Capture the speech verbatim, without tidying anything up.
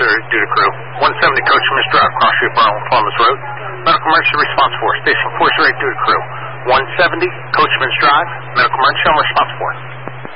auxiliary duty crew. one seventy Coachman's Drive, Cross Street, Barlow, Columbus Road. Medical emergency response force, station four zero eight duty crew. one seventy Coachman's Drive, medical emergency, I'm responsible for.